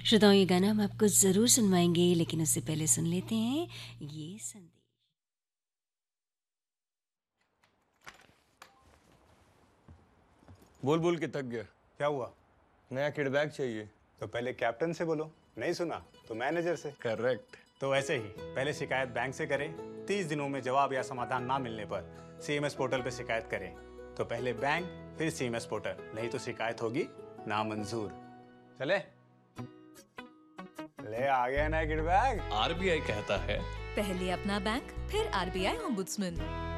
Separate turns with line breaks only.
श्रोताओं, ये गाना हम आपको ज़रूर सुनवाएंगे, लेकिन उससे पहले सुन लेते हैं ये संदेश।
बोल बोल के थक गया।
क्या हुआ?
नया किडबैग चाहिए।
तो पहले कैप्टन से बोलो, नहीं सुना तो मैनेजर से।
करेक्ट।
तो ऐसे ही पहले शिकायत बैंक से करें, 30 दिनों में जवाब या समाधान ना मिलने पर सीएमएस पोर्टल पे शिकायत करें। तो पहले बैंक फिर सीएमएस पोर्टल, नहीं तो शिकायत होगी नामंजूर। चले ले आ गया नया किडबैग।
आरबीआई कहता है
पहले अपना बैंक फिर आरबीआई ओम्बुड्समैन।